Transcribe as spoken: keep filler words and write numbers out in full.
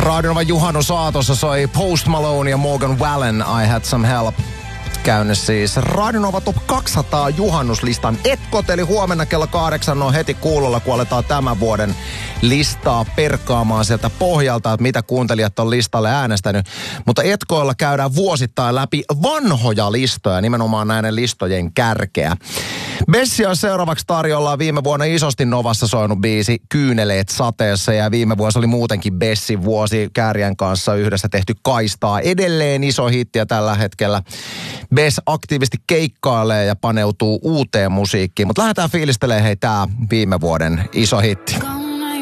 Radionova juhannusaatossa soi Post Malone ja Morgan Wallen, I Had Some Help. Käynnissä siis Radionova Top kaksisataa juhannuslistan etkot, eli huomenna kello kahdeksan on heti kuulolla, kun aletaan tämän vuoden listaa perkaamaan sieltä pohjalta, että mitä kuuntelijat on listalle äänestänyt. Mutta etkoilla käydään vuosittain läpi vanhoja listoja, nimenomaan näiden listojen kärkeä. Bessia on seuraavaksi tarjolla viime vuonna isosti Novassa soinut biisi Kyyneleet sateessa, ja viime vuosi oli muutenkin Bessin vuosi. Kääriän kanssa yhdessä tehty Kaistaa. Edelleen iso hitti ja tällä hetkellä Bess aktiivisesti keikkailee ja paneutuu uuteen musiikkiin. Mutta lähdetään fiilistelemään hei tää viime vuoden iso hitti.